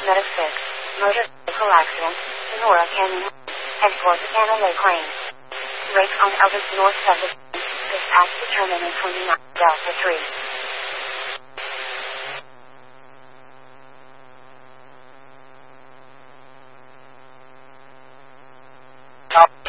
Meta 6, motor vehicle accident, Sonora Canyon, head towards the Anna Lake Lane. Brakes on Elvis north of the dispatch to terminal 29, Delta 3. Top.